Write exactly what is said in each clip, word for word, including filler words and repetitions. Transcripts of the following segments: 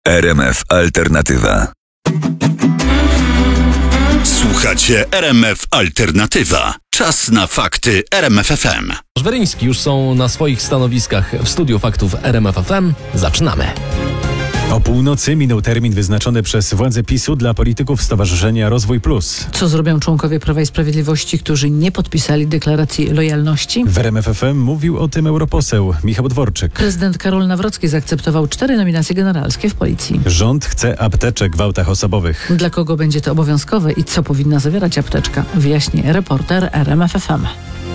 R M F Alternatywa. Słuchacie R M F Alternatywa. Czas na fakty R M F F M. Żweryński już są na swoich stanowiskach w studiu faktów R M F F M. Zaczynamy. O północy minął termin wyznaczony przez władze PiSu dla polityków Stowarzyszenia Rozwój Plus. Co zrobią członkowie Prawa i Sprawiedliwości, którzy nie podpisali deklaracji lojalności? W R M F F M mówił o tym europoseł Michał Dworczyk. Prezydent Karol Nawrocki zaakceptował cztery nominacje generalskie w Policji. Rząd chce apteczek w autach osobowych. Dla kogo będzie to obowiązkowe i co powinna zawierać apteczka? Wyjaśni reporter R M F F M.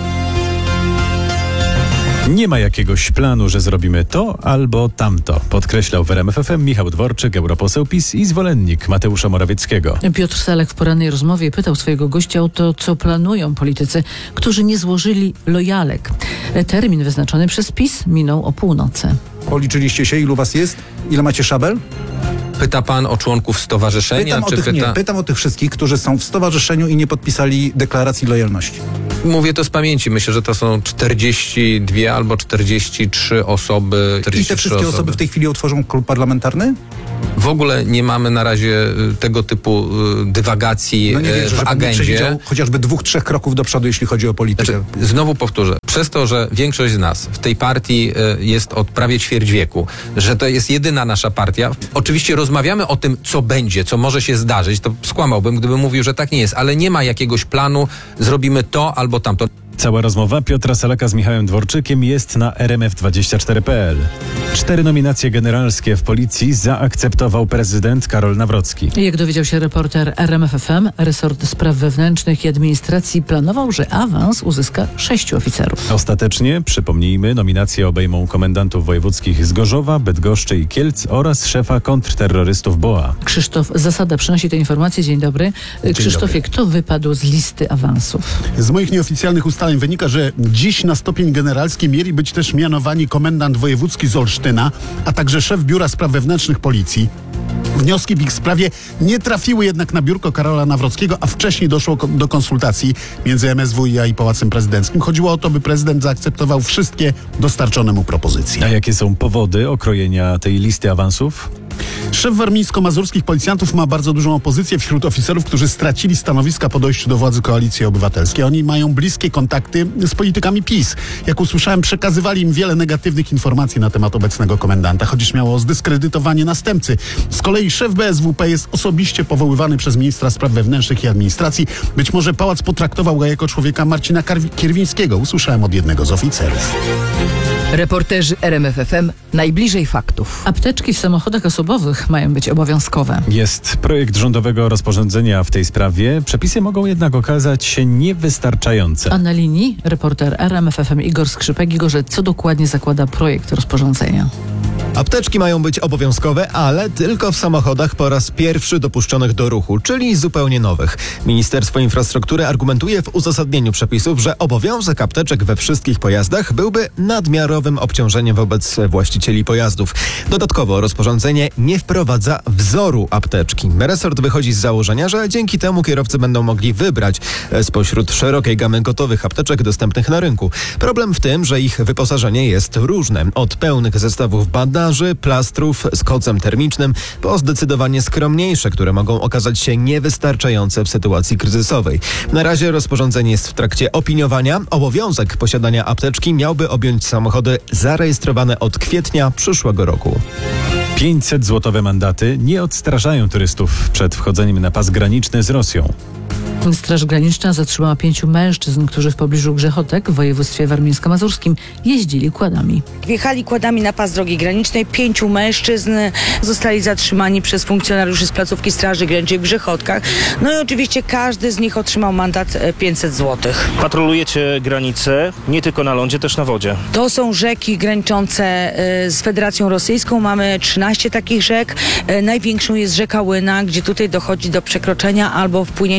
Nie ma jakiegoś planu, że zrobimy to albo tamto, podkreślał w R M F F M Michał Dworczyk, europoseł PiS i zwolennik Mateusza Morawieckiego. Piotr Selek w porannej rozmowie pytał swojego gościa o to, co planują politycy, którzy nie złożyli lojalek. Termin wyznaczony przez PiS minął o północy. Policzyliście się, ilu was jest? Ile macie szabel? Pyta pan o członków stowarzyszenia? Pytam, czy o tych, pyta... nie, pytam o tych wszystkich, którzy są w stowarzyszeniu i nie podpisali deklaracji lojalności. Mówię to z pamięci. Myślę, że to są czterdzieści dwie albo czterdzieści trzy osoby. I te wszystkie osoby. osoby w tej chwili utworzą klub parlamentarny? W ogóle nie mamy na razie tego typu dywagacji no nie wierzę, w że agendzie. Chociażby dwóch, trzech kroków do przodu, jeśli chodzi o politykę. Znaczy, znowu powtórzę. Przez to, że większość z nas w tej partii jest od prawie ćwierć wieku, że to jest jedyna nasza partia. Oczywiście rozmawiamy o tym, co będzie, co może się zdarzyć. To skłamałbym, gdybym mówił, że tak nie jest. Ale nie ma jakiegoś planu, zrobimy to albo tamto. Cała rozmowa Piotra Seleka z Michałem Dworczykiem jest na R M F dwadzieścia cztery kropka p l. Cztery nominacje generalskie w Policji zaakceptował prezydent Karol Nawrocki. Jak dowiedział się reporter R M F F M, resort spraw wewnętrznych i administracji planował, że awans uzyska sześciu oficerów. Ostatecznie, przypomnijmy, nominacje obejmą komendantów wojewódzkich z Gorzowa, Bydgoszczy i Kielc oraz szefa kontrterrorystów B O A. Krzysztof Zasada przynosi te informacje. Dzień dobry. Dzień Krzysztofie, dobry. Kto wypadł z listy awansów? Z moich nieoficjalnych ustaleń wynika, że dziś na stopień generalski mieli być też mianowani komendant wojewódzki z Olsztyna, a także szef Biura Spraw Wewnętrznych Policji. Wnioski w ich sprawie nie trafiły jednak na biurko Karola Nawrockiego, a wcześniej doszło do konsultacji między M S W i Pałacem Prezydenckim. Chodziło o to, by prezydent zaakceptował wszystkie dostarczone mu propozycje. A jakie są powody okrojenia tej listy awansów? Szef warmińsko-mazurskich policjantów ma bardzo dużą opozycję wśród oficerów, którzy stracili stanowiska po dojściu do władzy Koalicji Obywatelskiej. Oni mają bliskie kontakty z politykami PiS. Jak usłyszałem, przekazywali im wiele negatywnych informacji na temat obecnego komendanta, choć miało o zdyskredytowanie następcy. Z kolei szef B S W P jest osobiście powoływany przez ministra spraw wewnętrznych i administracji. Być może pałac potraktował go jako człowieka Marcina Kierwińskiego. Usłyszałem od jednego z oficerów. Reporterzy R M F F M najbliżej faktów. Apteczki w samochodach osobowych mają być obowiązkowe. Jest projekt rządowego rozporządzenia w tej sprawie. Przepisy mogą jednak okazać się niewystarczające. A na linii reporter R M F F M Igor Skrzypek. Igorze, co dokładnie zakłada projekt rozporządzenia? Apteczki mają być obowiązkowe, ale tylko w samochodach po raz pierwszy dopuszczonych do ruchu, czyli zupełnie nowych. Ministerstwo Infrastruktury argumentuje w uzasadnieniu przepisów, że obowiązek apteczek we wszystkich pojazdach byłby nadmiarowym obciążeniem wobec właścicieli pojazdów. Dodatkowo rozporządzenie nie wprowadza wzoru apteczki. Resort wychodzi z założenia, że dzięki temu kierowcy będą mogli wybrać spośród szerokiej gamy gotowych apteczek dostępnych na rynku. Problem w tym, że ich wyposażenie jest różne. Od pełnych zestawów bandaży, plastrów z kocem termicznym, po zdecydowanie skromniejsze, które mogą okazać się niewystarczające w sytuacji kryzysowej. Na razie rozporządzenie jest w trakcie opiniowania. Obowiązek posiadania apteczki miałby objąć samochody zarejestrowane od kwietnia przyszłego roku. pięćset złotowe mandaty nie odstraszają turystów przed wchodzeniem na pas graniczny z Rosją. Straż Graniczna zatrzymała pięciu mężczyzn, którzy w pobliżu Grzechotek w województwie warmińsko-mazurskim jeździli kładami. Wjechali kładami na pas drogi granicznej. Pięciu mężczyzn zostali zatrzymani przez funkcjonariuszy z placówki Straży Granicznej w Grzechotkach. No i oczywiście każdy z nich otrzymał mandat pięćset złotych. Patrolujecie granice nie tylko na lądzie, też na wodzie. To są rzeki graniczące z Federacją Rosyjską. Mamy trzynaście takich rzek. Największą jest rzeka Łyna, gdzie tutaj dochodzi do przekroczenia albo wpłynięcia na wodę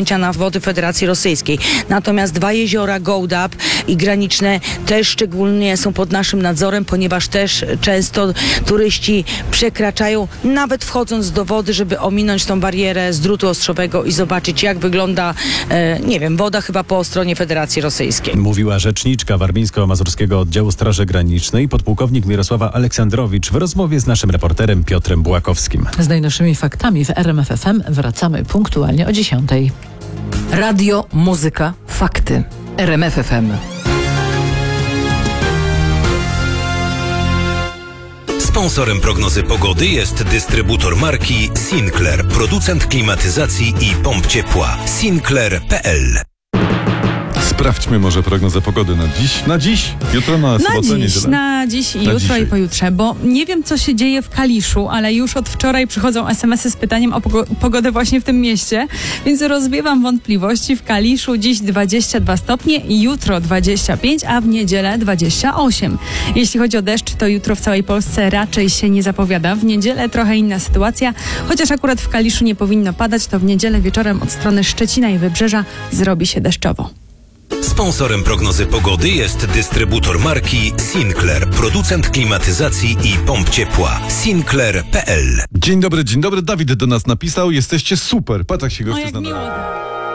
wody Federacji Rosyjskiej. Natomiast dwa jeziora, Gołdap i Graniczne, też szczególnie są pod naszym nadzorem, ponieważ też często turyści przekraczają, nawet wchodząc do wody, żeby ominąć tą barierę z drutu ostrzowego i zobaczyć, jak wygląda, e, nie wiem, woda chyba po stronie Federacji Rosyjskiej. Mówiła rzeczniczka Warmińsko-Mazurskiego Oddziału Straży Granicznej, podpułkownik Mirosława Aleksandrowicz w rozmowie z naszym reporterem Piotrem Bułakowskim. Z najnowszymi faktami w R M F F M wracamy punktualnie o dziesiątej. Radio, muzyka, fakty. R M F F M. Sponsorem prognozy pogody jest dystrybutor marki Sinclair, producent klimatyzacji i pomp ciepła. Sinclair kropka p l. Sprawdźmy może prognozę pogody na dziś. Na dziś? Jutro, na sobotę, Na dziś, niedzielę? na dziś i Na jutro dzisiaj. i pojutrze, bo nie wiem, co się dzieje w Kaliszu, ale już od wczoraj przychodzą es em esy z pytaniem o pogo- pogodę właśnie w tym mieście, więc rozbiewam wątpliwości. W Kaliszu dziś dwadzieścia dwa stopnie, jutro dwadzieścia pięć, a w niedzielę dwadzieścia osiem. Jeśli chodzi o deszcz, to jutro w całej Polsce raczej się nie zapowiada. W niedzielę trochę inna sytuacja, chociaż akurat w Kaliszu nie powinno padać, to w niedzielę wieczorem od strony Szczecina i Wybrzeża zrobi się deszczowo. Sponsorem prognozy pogody jest dystrybutor marki Sinclair, producent klimatyzacji i pomp ciepła. Sinclair kropka p l. Dzień dobry, dzień dobry. Dawid do nas napisał. Jesteście super. Patrz, jak się O, goście jak znalazł. miło.